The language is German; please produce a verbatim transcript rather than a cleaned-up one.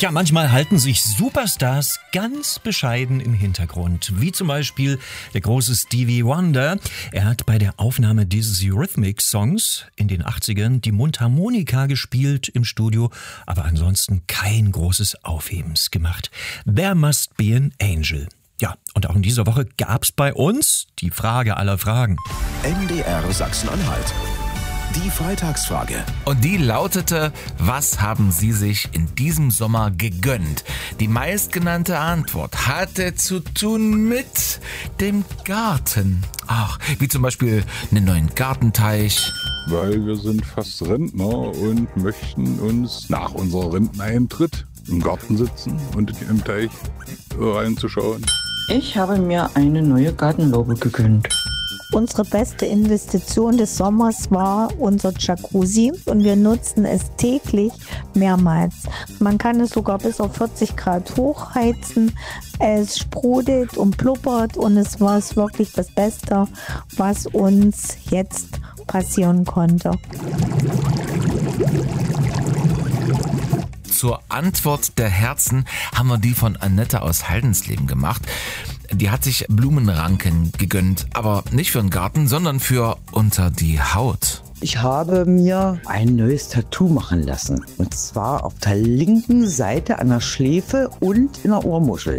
Tja, manchmal halten sich Superstars ganz bescheiden im Hintergrund, wie zum Beispiel der große Stevie Wonder. Er hat bei der Aufnahme dieses Eurythmics-Songs in den achtzigern die Mundharmonika gespielt im Studio, aber ansonsten kein großes Aufhebens gemacht. There Must Be an Angel. Ja, und auch in dieser Woche gab's bei uns die Frage aller Fragen. N D R Sachsen-Anhalt. Die Freitagsfrage. Und die lautete: Was haben Sie sich in diesem Sommer gegönnt? Die meistgenannte Antwort hatte zu tun mit dem Garten. Ach, wie zum Beispiel einen neuen Gartenteich. Weil wir sind fast Rentner und möchten uns nach unserer Renteneintritt im Garten sitzen und im Teich reinzuschauen. Ich habe mir eine neue Gartenlaube gegönnt. Unsere beste Investition des Sommers war unser Jacuzzi und wir nutzen es täglich mehrmals. Man kann es sogar bis auf vierzig Grad hochheizen. Es sprudelt und blubbert und es war es wirklich das Beste, was uns jetzt passieren konnte. Zur Antwort der Herzen haben wir die von Annette aus Haldensleben gemacht. Die hat sich Blumenranken gegönnt, aber nicht für den Garten, sondern für unter die Haut. Ich habe mir ein neues Tattoo machen lassen. Und zwar auf der linken Seite an der Schläfe und in der Ohrmuschel.